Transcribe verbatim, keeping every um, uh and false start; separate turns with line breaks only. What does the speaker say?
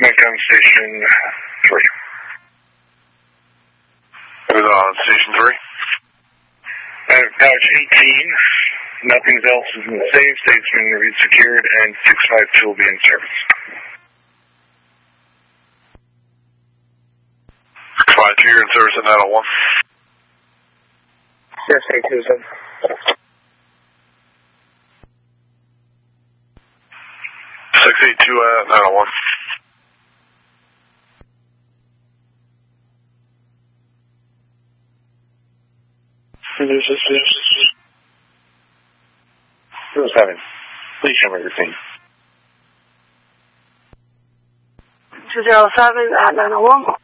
Nikon Station three.
Who's on Station three?
Uh, Pouch eighteen. Nothing else is in the safe. Safe's been re-secured, and six five two will be in service.
six five two, you're in service at nine oh one.
Yes, eight two seven.
six eight two at nine oh one.
zero seven. Please show me your thing.
two zero seven at nine oh one.